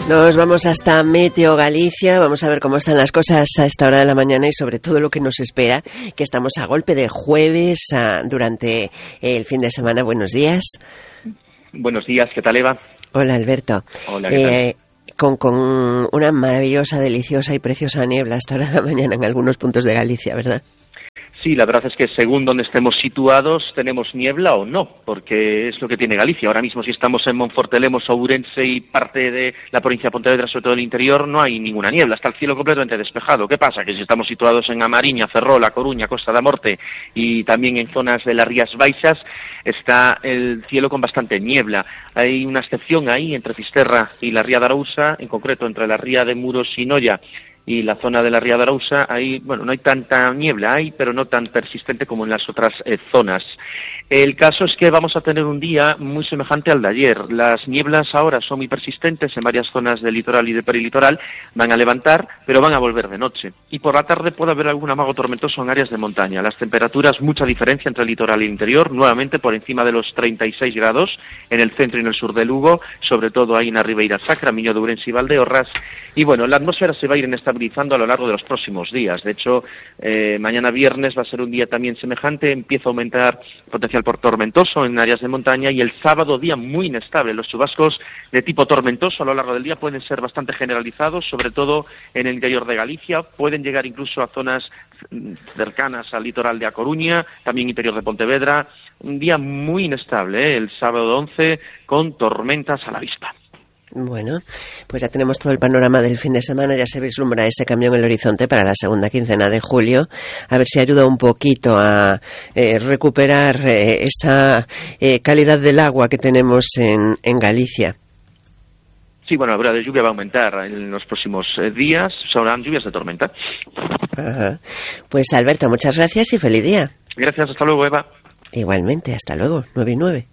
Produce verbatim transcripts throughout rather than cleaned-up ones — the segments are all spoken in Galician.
Nos vamos hasta Meteo Galicia, vamos a ver cómo están las cosas a esta hora de la mañana y sobre todo lo que nos espera, que estamos a golpe de jueves a, durante el fin de semana. Buenos días. Buenos días, ¿qué tal, Eva? Hola, Alberto. Hola, ¿qué tal? Eh, con, con una maravillosa, deliciosa y preciosa niebla a esta hora de la mañana en algunos puntos de Galicia, ¿verdad? Sí, la verdad es que según donde estemos situados tenemos niebla o no, porque es lo que tiene Galicia. Ahora mismo si estamos en Monfortelemos, Ourense y parte de la provincia de Pontevedra, sobre todo el interior, no hay ninguna niebla, está el cielo completamente despejado. ¿Qué pasa? Que si estamos situados en A Mariña, Ferrol, A Coruña, Costa da Morte y también en zonas de las Rías Baixas, está el cielo con bastante niebla. Hay una excepción ahí entre Fisterra y la Ría de Arousa, en concreto entre la Ría de Muros y Noia y la zona de la Ría de Arousa. Ahí, bueno, no hay tanta niebla, hay, pero no tan persistente como en las otras eh, zonas. El caso es que vamos a tener un día muy semejante al de ayer. Las nieblas ahora son muy persistentes en varias zonas del litoral y del perilitoral, van a levantar, pero van a volver de noche. Y por la tarde puede haber algún amago tormentoso en áreas de montaña. Las temperaturas, mucha diferencia entre el litoral y el interior, nuevamente por encima de los treinta y seis grados en el centro y en el sur de Lugo, sobre todo ahí en la Ribeira Sacra, Miño de Ourense y Valdeorras. Y bueno, la atmósfera se va a ir inestabilizando a lo largo de los próximos días. De hecho, eh, mañana viernes va a ser un día también semejante, empieza a aumentar potencial por tormentoso en áreas de montaña y el sábado día muy inestable. Los chubascos de tipo tormentoso a lo largo del día pueden ser bastante generalizados, sobre todo en el interior de Galicia, pueden llegar incluso a zonas cercanas al litoral de A Coruña, también interior de Pontevedra. Un día muy inestable, ¿eh? El sábado once con tormentas a la vista. Bueno, pues ya tenemos todo el panorama del fin de semana, ya se vislumbra ese cambio en el horizonte para la segunda quincena de julio, a ver si ayuda un poquito a eh, recuperar eh, esa eh, calidad del agua que tenemos en, en Galicia. Sí, bueno, la hora de lluvia va a aumentar en los próximos eh, días, serán lluvias de tormenta. Ajá. Pues Alberto, muchas gracias y feliz día. Gracias, hasta luego, Eva. Igualmente, hasta luego, nueve y nueve.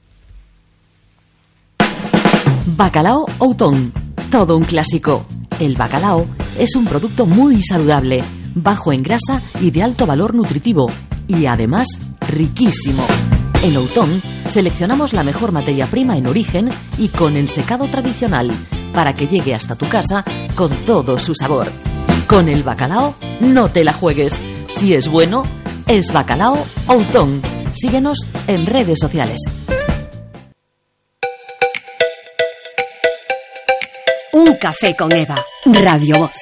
Bacalao Outón, todo un clásico. El bacalao es un producto muy saludable, bajo en grasa y de alto valor nutritivo, y además riquísimo. En Outón seleccionamos la mejor materia prima en origen y con ensecado tradicional, para que llegue hasta tu casa con todo su sabor. Con el bacalao no te la juegues. Si es bueno, es Bacalao Outón. Síguenos en redes sociales. Un café con Eva, Radio Voz.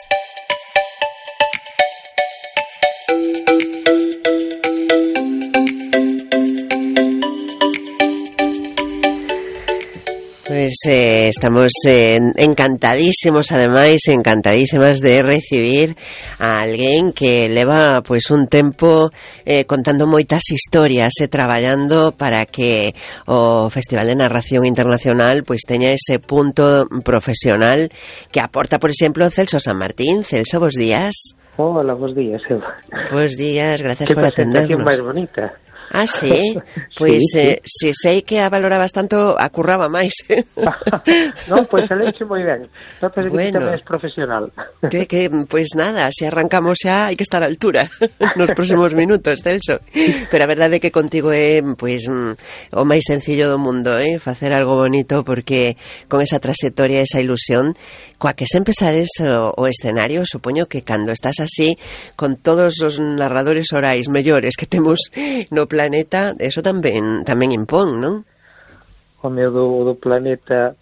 Pues eh, estamos eh, encantadísimos, además, encantadísimas de recibir a alguén que leva pues un tempo eh, contando moitas historias e eh, traballando para que o Festival de Narración Internacional pues teña ese punto profesional que aporta, por exemplo, Celso San Martín. Celso, bos días. Hola, bos días, Eva. Bos días, gracias que por atendernos. Que presentación máis bonita. Ah, sí? Pois, sí, eh, sí. se sei que a valorabas tanto, a curraba máis. Non, pois pues, se leche moi ben. Non penso que bueno, tamén é profesional. Que, que, pois pues nada, se arrancamos xa hai que estar á altura nos próximos minutos, Celso. Pero a verdade é que contigo é pois, pues, o máis sencillo do mundo, eh? Facer algo bonito, porque con esa trayectoria, esa ilusión, coa que se empezades o, o escenario, supoño que cando estás así, con todos os narradores orais mellores que temos no planeta, eso tamén tamén impón, non? O meu do, do planeta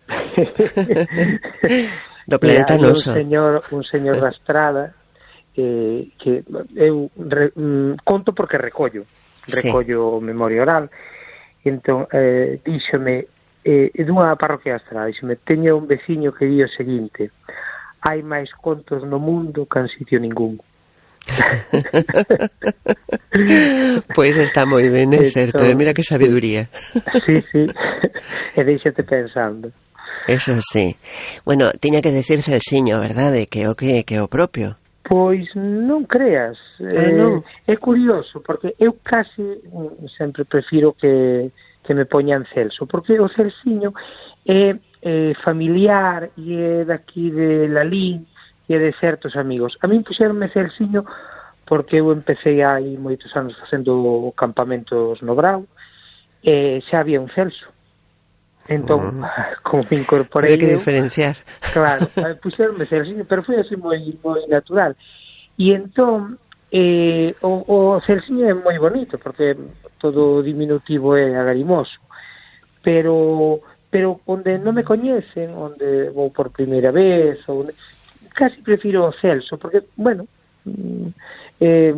do planeta noso. Un señor, un señor da estrada eh, que eu re, mm, conto porque recollo recollo sí. Memoria oral. Entón, eh, díxome eh, dunha parroquia da estrada, díxome, teño un veciño que di o seguinte: hai máis contos no mundo que en sitio ningún. Pois está moi ben, é certo, e mira que sabiduría. Sí, sí, e deixate pensando. Eso sí. Bueno, tiña que decir Celsiño, verdade, que o que, que o propio. Pois non creas, ah, non. Eh, é curioso, porque eu casi sempre prefiro que, que me poñan Celso, porque o Celsiño é, é familiar e é daqui de Lalín, e de certos amigos. A min puxeronme Celsiño porque eu empecé aí moitos anos facendo campamentos no Brao e xa había un Celso. Entón, mm. como me Hay incorporei que eu, diferenciar. claro, puxeronme Celsiño, pero foi así moi, moi natural. E entón, eh, o, o Celsiño é moi bonito, porque todo diminutivo é agarimoso, pero pero onde non me coñecen, onde vou por primeira vez, onde, casi prefiro o Celso, porque, bueno, eh,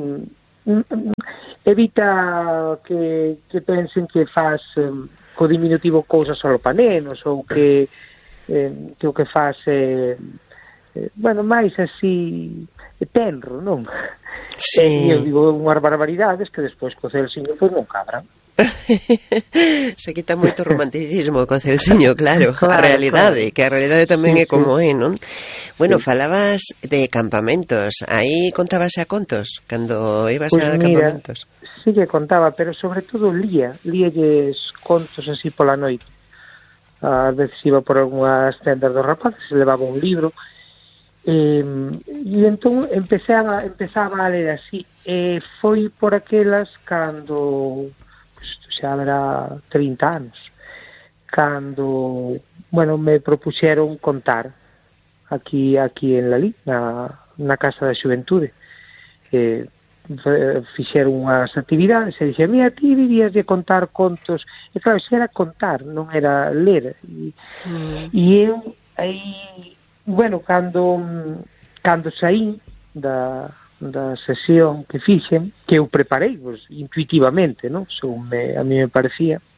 evita que, que pensen que faz eh, co diminutivo cousas solo pa nenos, ou que, eh, que o que faz é, eh, bueno, máis así tenro, non? Sí. E eu digo unhas barbaridades que despois co Celsiño pois non cabran. Se quita moito romanticismo co Celsiño, claro, claro, a realidade, claro. que a realidade tamén sí, é como sí. é, non? Bueno, sí. falabas de campamentos, aí contabas a contos cando ibas pues a mira, campamentos? Sí que contaba, pero sobre todo lía, líalles contos así pola noite. A veces iba por algunhas tendas dos rapaces, se levaba un libro, e, e entón empecé a, empezaba a ler así, e foi por aquelas cando... xa haberá trinta anos, cando, bueno, me propuxeron contar aquí aquí en Lalín, na, na Casa da Xuventude. Eh, fixeron unhas actividades e dixe, mira, ti vivías de contar contos, e claro, xa era contar, non era ler, e, mm. e eu aí, bueno, cando cando saí da da sesión que fixen, que eu preparei, pues, intuitivamente, non? Según me, a mí me parecía,